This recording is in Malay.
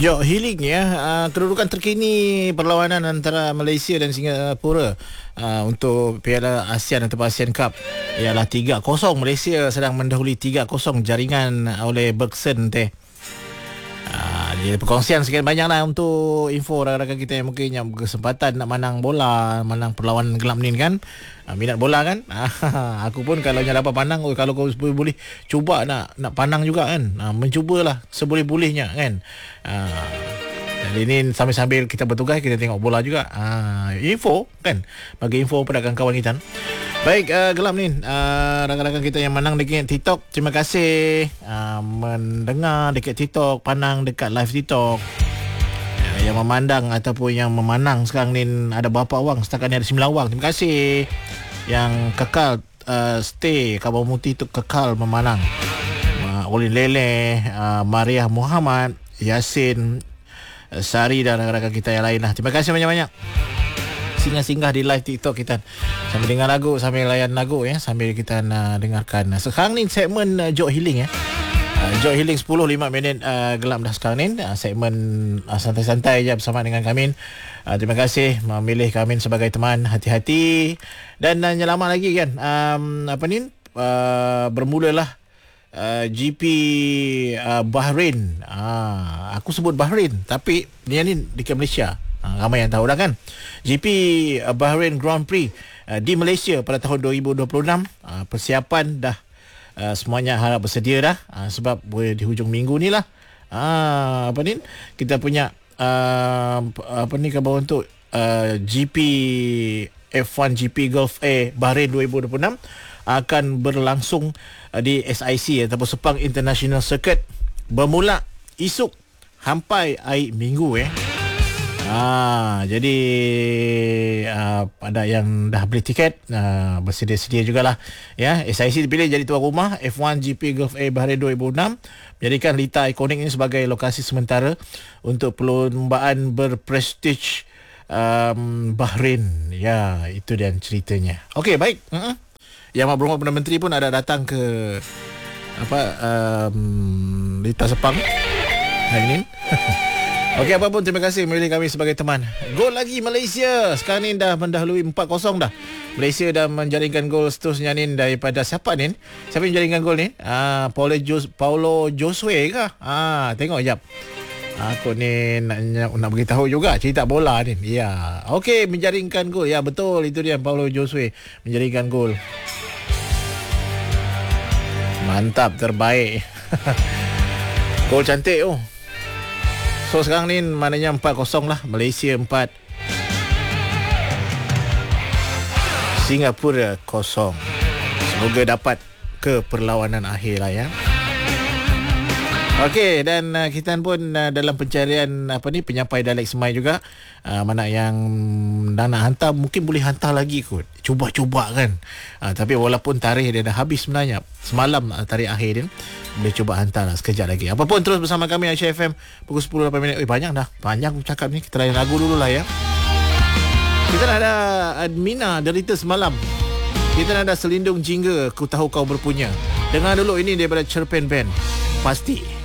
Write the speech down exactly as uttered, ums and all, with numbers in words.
Jok Healing ya, uh, kedudukan terkini perlawanan antara Malaysia dan Singapura uh, untuk Piala ASEAN atau ASEAN Cup ialah tiga kosong. Malaysia sedang mendahului tiga kosong jaringan oleh Bergson teh. Uh, jadi perkongsian sekian banyak lah untuk info rakan-rakan kita yang mungkin yang berkesempatan nak menang bola, menang perlawanan gelap ni kan. Uh, minat bola kan. Uh, aku pun kalau yang dapat pandang, oh, kalau kau boleh cuba nak nak pandang juga kan. Uh, mencubalah seboleh-bolehnya kan. Uh, jadi ni sambil-sambil kita bertugas, kita tengok bola juga. Uh, info kan, bagi info pada kawan kita. Baik, uh, gelap ni uh, rakan-rakan kita yang menang dekat TikTok, terima kasih uh, mendengar dekat TikTok, pandang dekat live TikTok. uh, Yang memandang ataupun yang memanang sekarang ni ada berapa wang? Setakat ni ada sembilan wang. Terima kasih yang kekal uh, stay Kabar Muti tu kekal memanang. uh, Olin Lele, uh, Maria Muhammad, Yasin, uh, Sari dan rakan-rakan kita yang lain lah. Terima kasih banyak-banyak singgah-singgah di live TikTok kita sambil dengar lagu, sambil layan lagu ya, sambil kita uh, dengarkan. Sekarang ni segmen uh, Jok Healing ya. Uh, Jok Healing sepuluh lima minit uh, gelap dah sekarang ni. Uh, segmen uh, santai-santai je bersama dengan kami. Uh, terima kasih memilih kami sebagai teman, hati-hati dan uh, nyelamat lagi kan. Um, apa ni? Uh, bermulalah Uh, G P uh, Bahrain. uh, Aku sebut Bahrain, tapi dia ni dekat Malaysia. uh, Ramai yang tahu dah kan. G P uh, Bahrain Grand Prix uh, di Malaysia pada tahun dua ribu dua puluh enam. uh, Persiapan dah uh, semuanya harap bersedia dah. uh, Sebab boleh di hujung minggu ni lah. uh, Apa ni, kita punya uh, Apa ni khabar untuk uh, G P F one G P Gulf Air Bahrain dua ribu dua puluh enam akan berlangsung uh, di S I C ataupun Sepang International Circuit bermula esok sampai hari Minggu eh. Ah, jadi uh, pada yang dah beli tiket, uh, bersedia-sedia jugalah ya. S I C dipilih jadi tuan rumah F one G P Gulf Air Bahrain dua ribu enam, menjadikan Lita Ikonik ini sebagai lokasi sementara untuk perlombaan berprestij um, Bahrain. Ya, itu dan ceritanya. Okey, baik. Uh-huh. Yang Mak Berhormat Perdana Menteri pun ada datang ke apa um, Lita Sepang hari ini. Okey, apapun terima kasih memilih kami sebagai teman. Gol lagi Malaysia. Sekarang ni dah mendahului empat kosong dah. Malaysia dah menjaringkan gol seterusnya ni daripada siapa ni? Siapa yang menjaringkan gol ni? Ah, Paulo Jos Paulo Josue ke? Ah, tengok jap. Aku ni nak, nak beritahu juga cerita bola ni. Ya. Okey, menjaringkan gol. Ya, betul, itu dia Paulo Josue menjaringkan gol. Mantap, terbaik. Gol cantik oh. So sekarang ni maknanya empat kosong lah. Malaysia empat, Singapura kosong. Semoga dapat ke perlawanan akhir lah ya. Okey, dan uh, kita pun uh, dalam pencarian apa ni penyampai dialek Semai juga. Uh, mana yang dah nak hantar mungkin boleh hantar lagi kot. Cuba-cuba kan. Uh, tapi walaupun tarikh dia dah habis sebenarnya. Semalam uh, tarikh akhir dia. Boleh cuba hantar lah sekejap lagi. Apapun terus bersama kami Aisyah F M pukul sepuluh lapan minit. Eh, banyak dah. Panjang aku cakap ni. Kita layan lagu dulu lah ya. Kita dah ada Admina derita semalam. Kita dah ada selindung jingga Ku Tahu Kau Berpunya. Dengar dulu ini daripada Cerpen Band. Pasti.